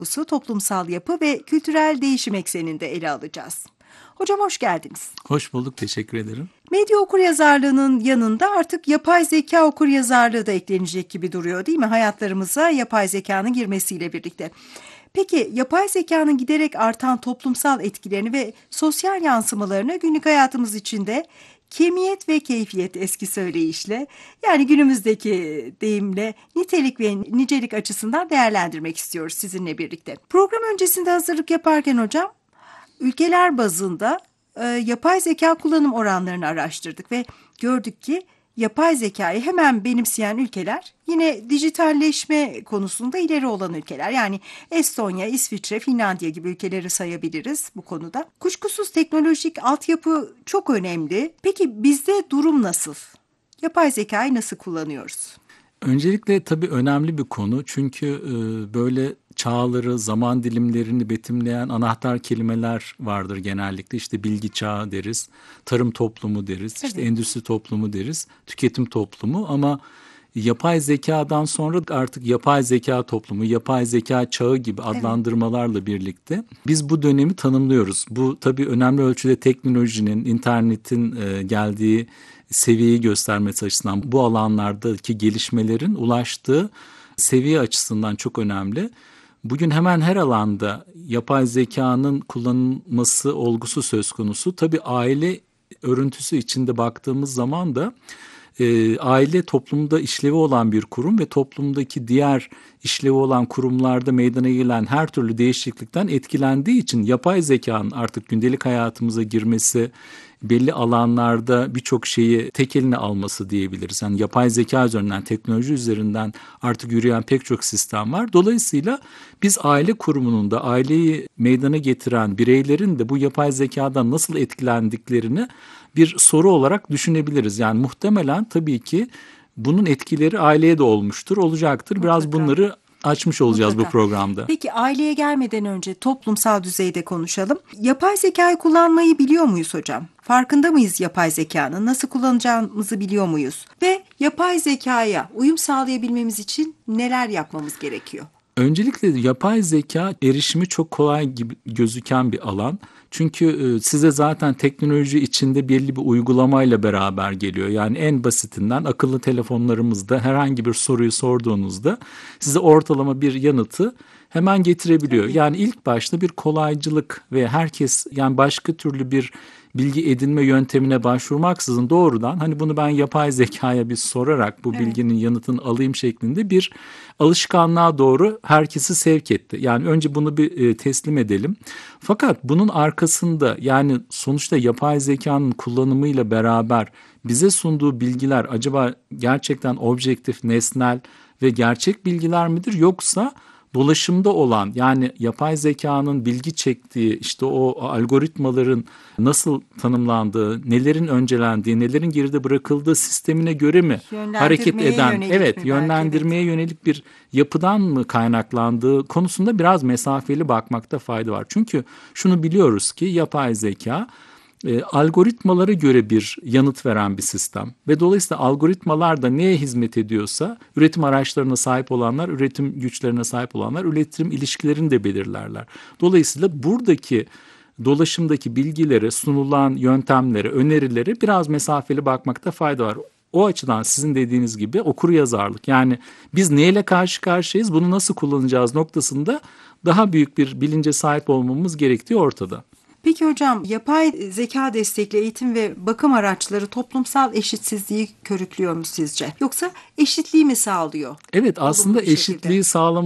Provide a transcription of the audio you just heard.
toplumsal yapı ve kültürel değişim ekseninde ele alacağız. Hocam hoş geldiniz. Hoş bulduk, teşekkür ederim. Medya okuryazarlığının yanında artık yapay zeka okuryazarlığı da eklenecek gibi duruyor, değil mi? Hayatlarımıza yapay zekanın girmesiyle birlikte. Peki yapay zekanın giderek artan toplumsal etkilerini ve sosyal yansımalarını günlük hayatımız içinde kemiyet ve keyfiyet eski söyleyişle, yani günümüzdeki deyimle nitelik ve nicelik açısından değerlendirmek istiyoruz sizinle birlikte. Program öncesinde hazırlık yaparken hocam, ülkeler bazında yapay zeka kullanım oranlarını araştırdık ve gördük ki yapay zekayı hemen benimseyen ülkeler yine dijitalleşme konusunda ileri olan ülkeler. Yani Estonya, İsviçre, Finlandiya gibi ülkeleri sayabiliriz bu konuda. Kuşkusuz teknolojik altyapı çok önemli. Peki bizde durum nasıl? Yapay zekayı nasıl kullanıyoruz? Öncelikle tabii önemli bir konu çünkü böyle çağları, zaman dilimlerini betimleyen anahtar kelimeler vardır genellikle. İşte bilgi çağı deriz, tarım toplumu deriz, işte endüstri toplumu deriz, tüketim toplumu ama yapay zekadan sonra artık yapay zeka toplumu, yapay zeka çağı gibi adlandırmalarla birlikte biz bu dönemi tanımlıyoruz. Bu tabii önemli ölçüde teknolojinin, internetin geldiği seviyeyi göstermesi açısından bu alanlardaki gelişmelerin ulaştığı seviye açısından çok önemli. Bugün hemen her alanda yapay zekanın kullanılması olgusu söz konusu. Tabii aile örüntüsü içinde baktığımız zaman da aile toplumda işlevi olan bir kurum ve toplumdaki diğer işlevi olan kurumlarda meydana gelen her türlü değişiklikten etkilendiği için yapay zekanın artık gündelik hayatımıza girmesi, belli alanlarda birçok şeyi tek eline alması diyebiliriz. Yani yapay zeka üzerinden, teknoloji üzerinden artık yürüyen pek çok sistem var. Dolayısıyla biz aile kurumunun da aileyi meydana getiren bireylerin de bu yapay zekadan nasıl etkilendiklerini bir soru olarak düşünebiliriz. Yani muhtemelen tabii ki bunun etkileri aileye de olmuştur, olacaktır. Biraz bunları açmış olacağız bu programda. Peki aileye gelmeden önce toplumsal düzeyde konuşalım. Yapay zekayı kullanmayı biliyor muyuz hocam? Farkında mıyız yapay zekanın? Nasıl kullanacağımızı biliyor muyuz? Ve yapay zekaya uyum sağlayabilmemiz için neler yapmamız gerekiyor? Öncelikle yapay zeka erişimi çok kolay gibi gözüken bir alan. Çünkü size zaten teknoloji içinde belli bir uygulamayla beraber geliyor. Yani en basitinden akıllı telefonlarımızda herhangi bir soruyu sorduğunuzda size ortalama bir yanıtı hemen getirebiliyor. Yani ilk başta bir kolaycılık ve herkes yani başka türlü bir bilgi edinme yöntemine başvurmaksızın doğrudan hani bunu ben yapay zekaya bir sorarak bu bilginin yanıtını alayım şeklinde bir alışkanlığa doğru herkesi sevk etti. Yani önce bunu bir teslim edelim. Fakat bunun arkasında yani sonuçta yapay zekanın kullanımıyla beraber bize sunduğu bilgiler acaba gerçekten objektif, nesnel ve gerçek bilgiler midir yoksa dolaşımda olan yani yapay zekanın bilgi çektiği işte o algoritmaların nasıl tanımlandığı, nelerin öncelendiği, nelerin geride bırakıldığı sistemine göre mi hareket eden, yönlendirmeye yönelik bir yapıdan mı kaynaklandığı konusunda biraz mesafeli bakmakta fayda var. Çünkü şunu biliyoruz ki yapay zeka algoritmalara göre bir yanıt veren bir sistem ve dolayısıyla algoritmalar da neye hizmet ediyorsa üretim araçlarına sahip olanlar, üretim güçlerine sahip olanlar üretim ilişkilerini de belirlerler. Dolayısıyla buradaki dolaşımdaki bilgilere, sunulan yöntemlere, önerilere biraz mesafeli bakmakta fayda var. O açıdan sizin dediğiniz gibi okuryazarlık yani biz neyle karşı karşıyayız bunu nasıl kullanacağız noktasında daha büyük bir bilince sahip olmamız gerektiği ortada. Peki hocam yapay zeka destekli eğitim ve bakım araçları toplumsal eşitsizliği körüklüyor mu sizce? Yoksa eşitliği mi sağlıyor? Evet aslında eşitliği sağlamak